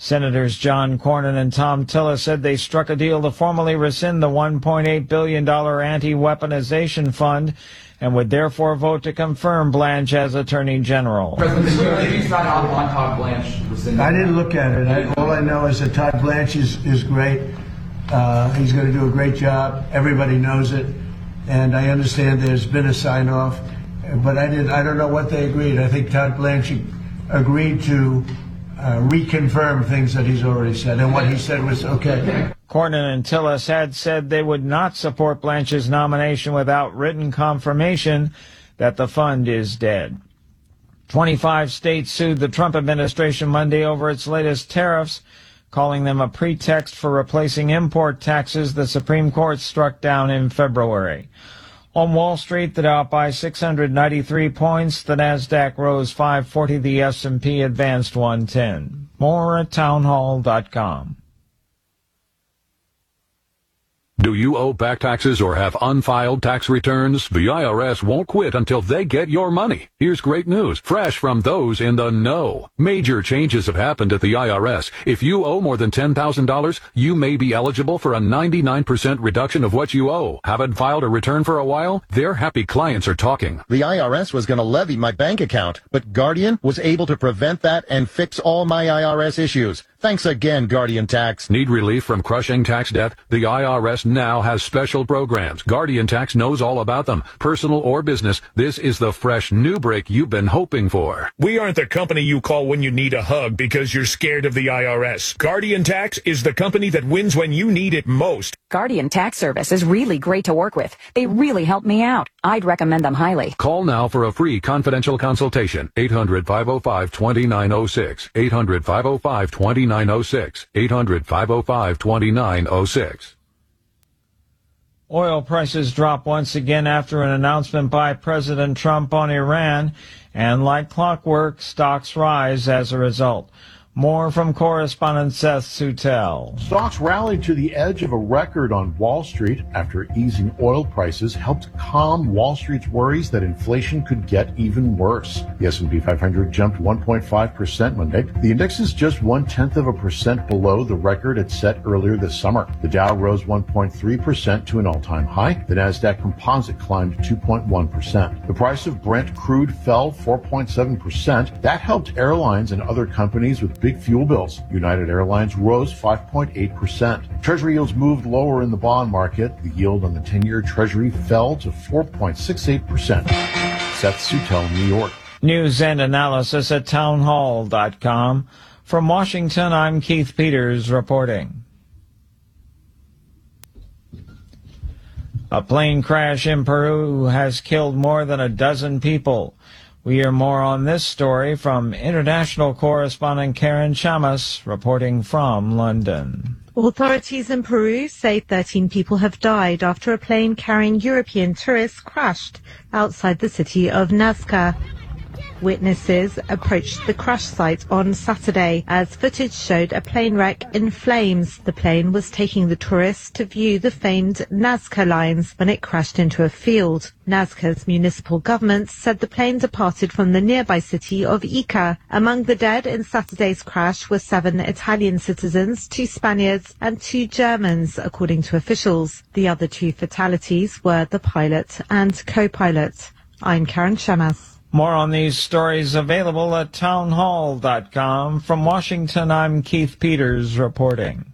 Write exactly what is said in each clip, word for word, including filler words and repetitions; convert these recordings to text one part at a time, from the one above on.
Senators John Cornyn and Tom Tillis said they struck a deal to formally rescind the one point eight billion dollars anti-weaponization fund and would therefore vote to confirm Blanche as Attorney General. President, you sign off on Todd Blanche rescinding? I didn't look at it. I, all I know is that Todd Blanche is, is great. Uh, he's going to do a great job. Everybody knows it. And I understand there's been a sign-off. But I didn't. I don't know what they agreed. I think Todd Blanche agreed to uh, reconfirm things that he's already said. And what he said was okay. Cornyn and Tillis had said they would not support Blanche's nomination without written confirmation that the fund is dead. twenty-five states sued the Trump administration Monday over its latest tariffs, calling them a pretext for replacing import taxes the Supreme Court struck down in February. On Wall Street, the Dow up by six hundred ninety-three points, the Nasdaq rose five forty, the S and P advanced one ten. More at townhall dot com. Do you owe back taxes or have unfiled tax returns? The I R S won't quit until they get your money. Here's great news, fresh from those in the know. Major changes have happened at the I R S. If you owe more than ten thousand dollars, you may be eligible for a ninety-nine percent reduction of what you owe. Haven't filed a return for a while? Their happy clients are talking. The I R S was going to levy my bank account, but Guardian was able to prevent that and fix all my I R S issues. Thanks again, Guardian Tax. Need relief from crushing tax debt? The I R S now has special programs. Guardian Tax knows all about them. Personal or business, this is the fresh new break you've been hoping for. We aren't the company you call when you need a hug because you're scared of the I R S. Guardian Tax is the company that wins when you need it most. Guardian Tax Service is really great to work with. They really helped me out. I'd recommend them highly. Call now for a free confidential consultation. eight hundred, five oh five, two nine oh six. eight hundred, five oh five, two nine oh six. eight hundred, five oh five, two nine oh six. Oil prices drop once again after an announcement by President Trump on Iran, and like clockwork, stocks rise as a result. More from correspondent Seth Sutel. Stocks rallied to the edge of a record on Wall Street after easing oil prices helped calm Wall Street's worries that inflation could get even worse. The S and P five hundred jumped one point five percent Monday. The index is just one-tenth of a percent below the record it set earlier this summer. The Dow rose one point three percent to an all-time high. The Nasdaq Composite climbed two point one percent. The price of Brent crude fell four point seven percent. That helped airlines and other companies with big fuel bills. United Airlines rose five point eight percent. Treasury yields moved lower in the bond market. The yield on the ten-year Treasury fell to four point six eight percent. Seth Sutel, New York. News and analysis at townhall dot com. From Washington, I'm Keith Peters reporting. A plane crash in Peru has killed more than a dozen people. We hear more on this story from international correspondent Karen Chamas reporting from London. Authorities in Peru say thirteen people have died after a plane carrying European tourists crashed outside the city of Nazca. Witnesses approached the crash site on Saturday as footage showed a plane wreck in flames. The plane was taking the tourists to view the famed Nazca lines when it crashed into a field. Nazca's municipal government said the plane departed from the nearby city of Ica. Among the dead in Saturday's crash were seven Italian citizens, two Spaniards and two Germans, according to officials. The other two fatalities were the pilot and co-pilot. I'm Karen Chamas. More on these stories available at townhall dot com. From Washington, I'm Keith Peters reporting.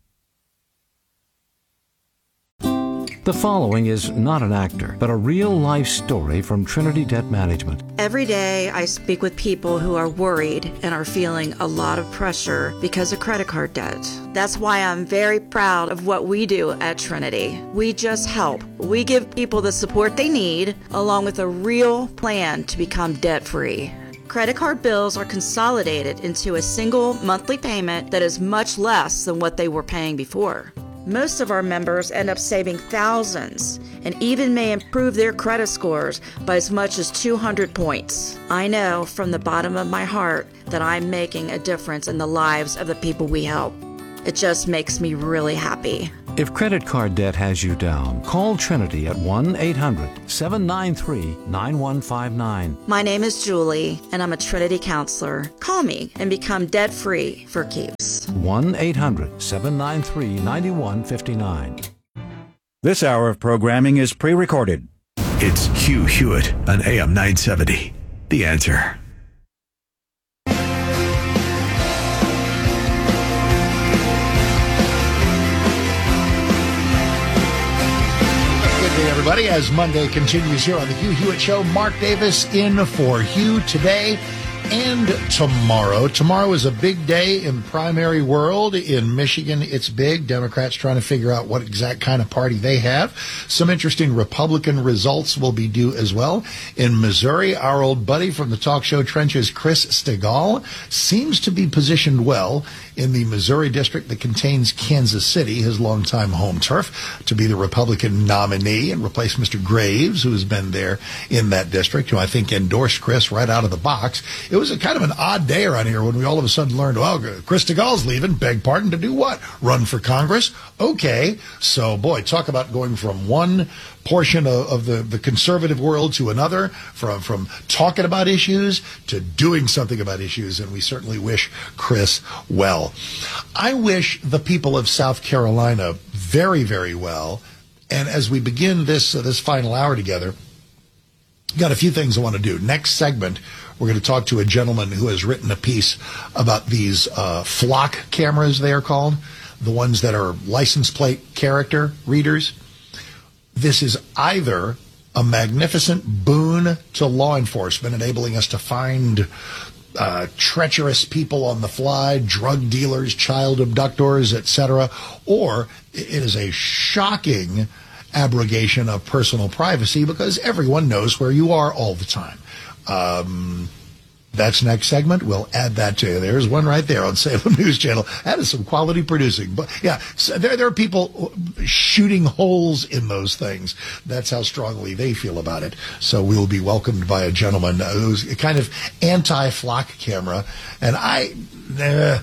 The following is not an actor, but a real-life story from Trinity Debt Management. Every day I speak with people who are worried and are feeling a lot of pressure because of credit card debt. That's why I'm very proud of what we do at Trinity. We just help. We give people the support they need, along with a real plan to become debt-free. Credit card bills are consolidated into a single monthly payment that is much less than what they were paying before. Most of our members end up saving thousands and even may improve their credit scores by as much as two hundred points. I know from the bottom of my heart that I'm making a difference in the lives of the people we help. It just makes me really happy. If credit card debt has you down, call Trinity at one eight hundred, seven nine three, nine one five nine. My name is Julie, and I'm a Trinity counselor. Call me and become debt-free for keeps. us. one eight hundred seven nine three nine one five nine. This hour of programming is pre-recorded. It's Hugh Hewitt on A M nine seventy. The Answer. Good day, everybody. As Monday continues here on the Hugh Hewitt Show, Mark Davis in for Hugh today and tomorrow. Tomorrow is a big day in primary world. In Michigan, it's big. Democrats trying to figure out what exact kind of party they have. Some interesting Republican results will be due as well. In Missouri, our old buddy from the talk show Trenches, Chris Stigall, seems to be positioned well in the Missouri district that contains Kansas City, his longtime home turf, to be the Republican nominee and replace Mister Graves, who has been there in that district, who I think endorsed Chris right out of the box. It was a kind of an odd day around here when we all of a sudden learned, well, Chris Stigall's leaving, beg pardon, to do what? Run for Congress? Okay. So, boy, talk about going from one portion of, of the, the conservative world to another, from, from talking about issues to doing something about issues, and we certainly wish Chris well. I wish the people of South Carolina very, very well, and as we begin this, uh, this final hour together, got a few things I want to do. Next segment, we're going to talk to a gentleman who has written a piece about these uh, flock cameras, they are called, the ones that are license plate character readers. This is either a magnificent boon to law enforcement, enabling us to find uh, treacherous people on the fly, drug dealers, child abductors, et cetera, or it is a shocking abrogation of personal privacy because everyone knows where you are all the time. Um, that's next segment. We'll add that to you. There's one right there on Salem News Channel. That is some quality producing. But yeah, so there, there are people shooting holes in those things. That's how strongly they feel about it. So we will be welcomed by a gentleman who's kind of anti-flock camera. And I, uh,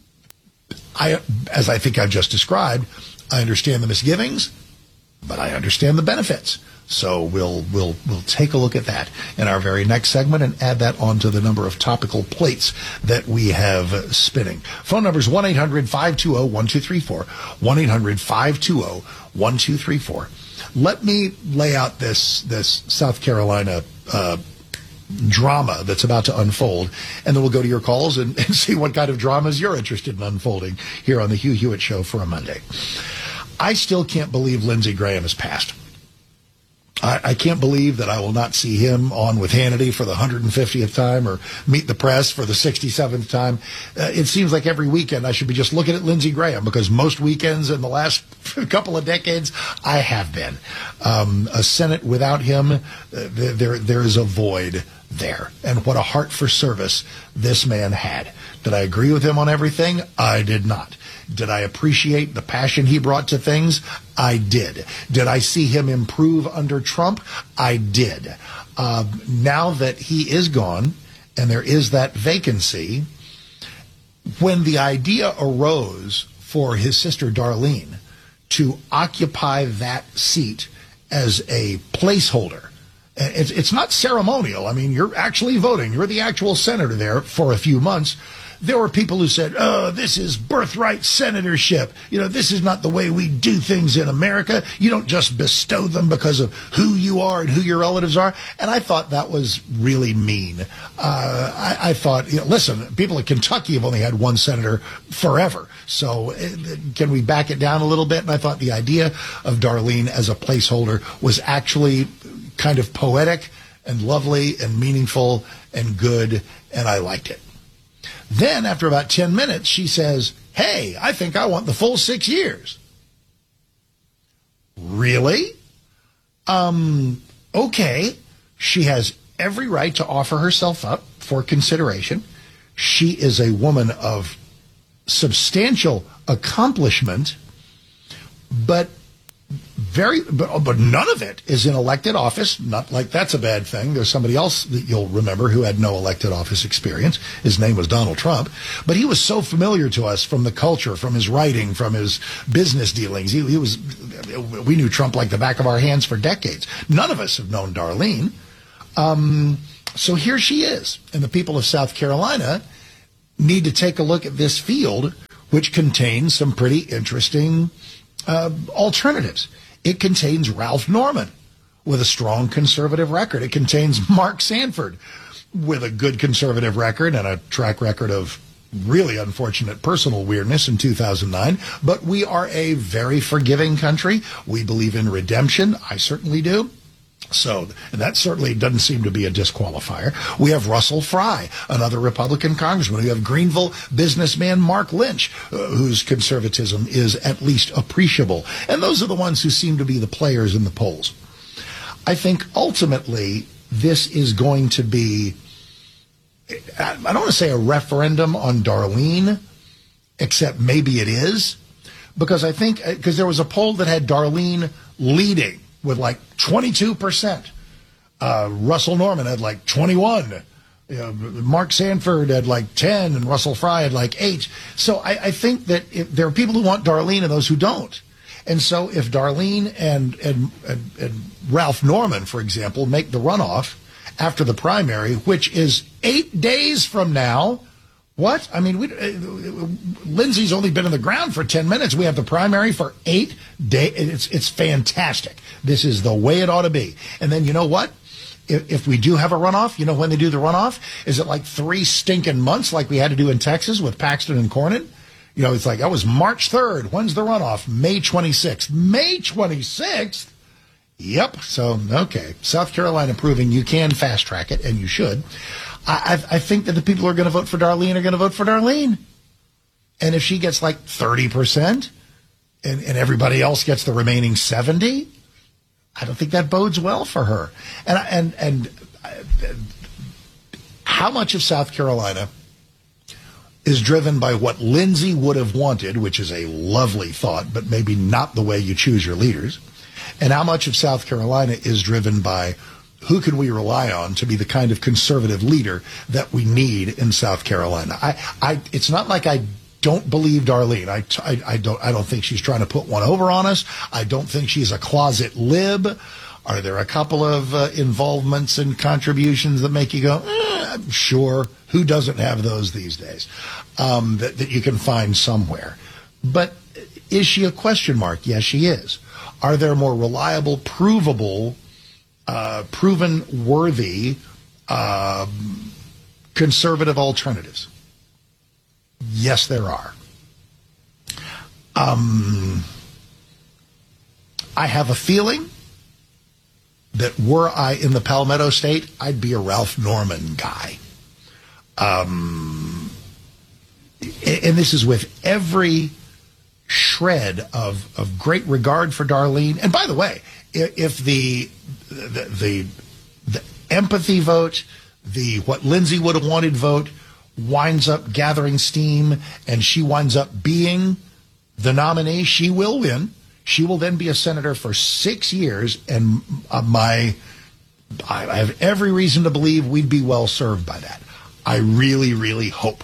I, as I think I've just described, I understand the misgivings, but I understand the benefits. So we'll we'll we'll take a look at that in our very next segment and add that onto the number of topical plates that we have spinning. Phone number is one eight hundred five two zero one two three four, one eight hundred five two zero one two three four. Let me lay out this this South Carolina uh, drama that's about to unfold, and then we'll go to your calls and, and see what kind of dramas you're interested in unfolding here on the Hugh Hewitt Show for a Monday. I still can't believe Lindsey Graham has passed. I, I can't believe that I will not see him on with Hannity for the one hundred fiftieth time or Meet the Press for the sixty-seventh time. Uh, it seems like every weekend I should be just looking at Lindsey Graham because most weekends in the last couple of decades I have been. Um, a Senate without him, uh, there there is a void there. And what a heart for service this man had. Did I agree with him on everything? I did not. Did I appreciate the passion he brought to things? I did. Did I see him improve under Trump? I did. Uh, now that he is gone and there is that vacancy, when the idea arose for his sister Darlene to occupy that seat as a placeholder, it's, it's not ceremonial. I mean, you're actually voting. You're the actual senator there for a few months. There were people who said, oh, this is birthright senatorship. You know, this is not the way we do things in America. You don't just bestow them because of who you are and who your relatives are. And I thought that was really mean. Uh, I, I thought, you know, listen, people in Kentucky have only had one senator forever. So uh, can we back it down a little bit? And I thought the idea of Darlene as a placeholder was actually kind of poetic and lovely and meaningful and good, and I liked it. Then, after about ten minutes, she says, hey, I think I want the full six years. Really? Um, okay. She has every right to offer herself up for consideration. She is a woman of substantial accomplishment, but very, but, but none of it is in elected office. Not like that's a bad thing. There's somebody else that you'll remember who had no elected office experience. His name was Donald Trump, but he was so familiar to us from the culture, from his writing, from his business dealings. He, he was, we knew Trump like the back of our hands for decades. None of us have known Darlene. Um, so here she is, and the people of South Carolina need to take a look at this field which contains some pretty interesting uh, alternatives. It contains Ralph Norman with a strong conservative record. It contains Mark Sanford with a good conservative record and a track record of really unfortunate personal weirdness in two thousand nine. But we are a very forgiving country. We believe in redemption. I certainly do. So that certainly doesn't seem to be a disqualifier. We have Russell Fry, another Republican congressman. We have Greenville businessman Mark Lynch, uh, whose conservatism is at least appreciable. And those are the ones who seem to be the players in the polls. I think ultimately this is going to be, I don't want to say a referendum on Darlene, except maybe it is, because I think, because there was a poll that had Darlene leading with like twenty-two percent. Uh, Russell Norman had like twenty-one. You know, Mark Sanford had like ten, and Russell Fry had like eight. So I, I think that if, there are people who want Darlene and those who don't. And so if Darlene and, and, and, and Ralph Norman, for example, make the runoff after the primary, which is eight days from now, what? I mean, we, uh, Lindsay's only been in the ground for ten minutes. We have the primary for eight days. It's, it's fantastic. This is the way it ought to be. And then you know what? If, if we do have a runoff, you know when they do the runoff? Is it like three stinking months like we had to do in Texas with Paxton and Cornyn? You know, it's like, that was March third. When's the runoff? May twenty-sixth. May twenty-sixth? Yep. So, okay. South Carolina proving you can fast track it, and you should. I, I think that the people who are going to vote for Darlene are going to vote for Darlene. And if she gets like thirty percent and, and everybody else gets the remaining seventy, I don't think that bodes well for her. And, and, and how much of South Carolina is driven by what Lindsay would have wanted, which is a lovely thought, but maybe not the way you choose your leaders, and how much of South Carolina is driven by who can we rely on to be the kind of conservative leader that we need in South Carolina. I, I, it's not like I don't believe Darlene. I, I, I don't, I don't think she's trying to put one over on us. I don't think she's a closet lib. Are there a couple of uh, involvements and contributions that make you go, eh, sure, who doesn't have those these days, um, that, that you can find somewhere? But is she a question mark? Yes, she is. Are there more reliable, provable, uh, proven worthy uh, conservative alternatives? Yes, there are. Um, I have a feeling that were I in the Palmetto State, I'd be a Ralph Norman guy. Um, and this is with every shred of, of great regard for Darlene. And by the way, if the the the, the empathy vote, the what Lindsay would have wanted vote, winds up gathering steam and she winds up being the nominee, she will win. She will then be a senator for six years, and uh, my I have every reason to believe we'd be well served by that. I really, really hope.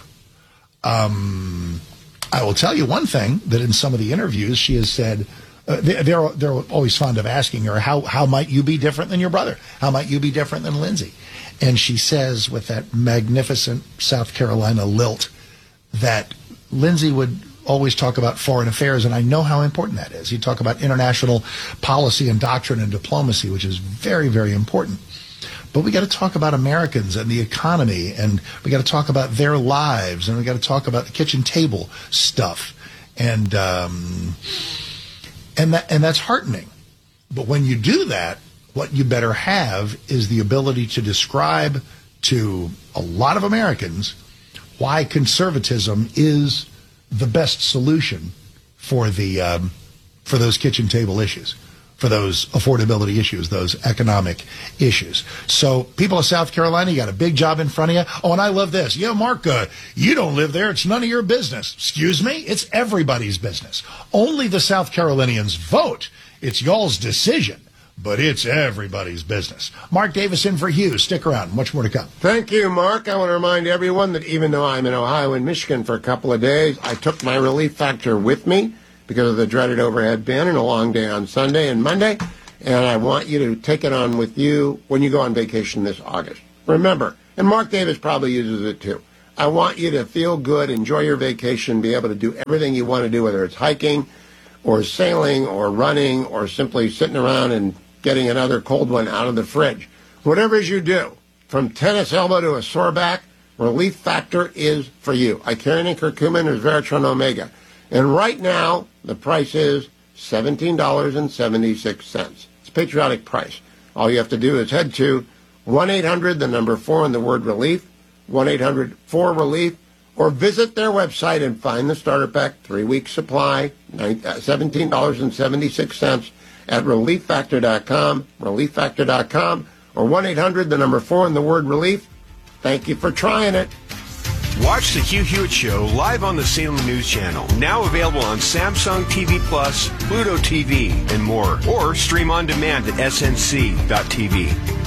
Um, I will tell you one thing, that in some of the interviews she has said, uh, they're, they're always fond of asking her, how, how might you be different than your brother? How might you be different than Lindsay? And she says with that magnificent South Carolina lilt that Lindsay would always talk about foreign affairs, and I know how important that is. You talk about international policy and doctrine and diplomacy, which is very, very important. But we got to talk about Americans and the economy, and we got to talk about their lives, and we got to talk about the kitchen table stuff, and um, and that and that's heartening. But when you do that, what you better have is the ability to describe to a lot of Americans why conservatism is the best solution for the um, for those kitchen table issues, for those affordability issues, those economic issues. So people of South Carolina, you got a big job in front of you. Oh, and I love this. Yeah, Mark, uh, you don't live there. It's none of your business. Excuse me? It's everybody's business. Only the South Carolinians vote. It's y'all's decision. But it's everybody's business. Mark Davis in for Hugh. Stick around. Much more to come. Thank you, Mark. I want to remind everyone that even though I'm in Ohio and Michigan for a couple of days, I took my relief factor with me because of the dreaded overhead bin and a long day on Sunday and Monday. And I want you to take it on with you when you go on vacation this August. Remember, and Mark Davis probably uses it too, I want you to feel good, enjoy your vacation, be able to do everything you want to do, whether it's hiking or sailing or running or simply sitting around and getting another cold one out of the fridge. Whatever it is you do, from tennis elbow to a sore back, Relief Factor is for you. Icarian curcumin or Veratron Omega. And right now, the price is seventeen dollars and seventy-six cents. It's a patriotic price. All you have to do is head to one eight hundred, the number four, and the word relief, one eight hundred four relief, or visit their website and find the starter pack, three-week supply, seventeen dollars and seventy-six cents at relief factor dot com, relief factor dot com, or one eight hundred, the number four, and the word relief. Thank you for trying it. Watch the Hugh Hewitt Show live on the Salem News Channel. Now available on Samsung T V Plus, Pluto T V, and more. Or stream on demand at S N C dot T V.